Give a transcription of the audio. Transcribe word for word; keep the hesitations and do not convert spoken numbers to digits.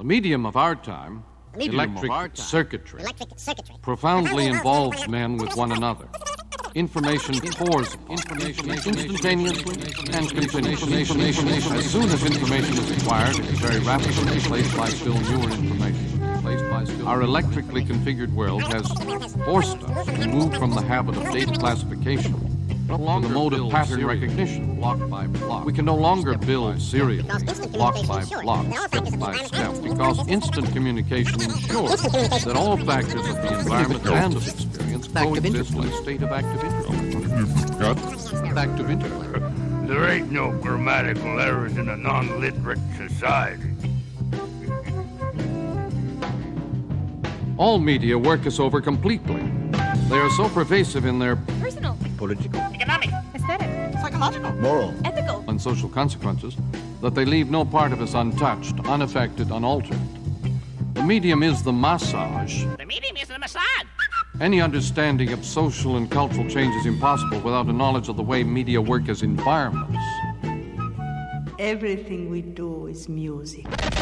medium of our time, electric, of our time. Circuitry, Electric circuitry, profoundly involves men with one another. Information pours information instantaneously and continuously. As soon as information is acquired, it is very rapidly replaced by still newer information. Our electrically configured world has forced us to move from the habit of data classification to the mode of pattern recognition, block by block. We can no longer build serially, block by block, step by step, because instant communication ensures that all factors of the environment and of experience coexist in a state of active interest. Active interest. There ain't no grammatical errors in a non-literate society. All media work us over completely. They are so pervasive in their personal, political, economic, aesthetic, psychological, moral, ethical, and social consequences that they leave no part of us untouched, unaffected, unaltered. The medium is the massage. The medium is the massage. Any understanding of social and cultural change is impossible without a knowledge of the way media work as environments. Everything we do is music.